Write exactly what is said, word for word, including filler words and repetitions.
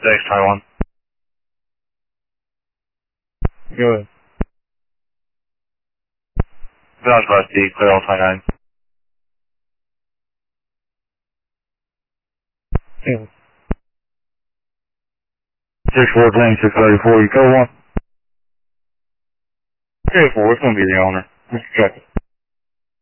Thanks, Taiwan. Go ahead. Ground Class D, clear all twenty-nine. Yeah. six four ten, six thirty-four, you go one. Okay, four, it's gonna be the owner. Just check it.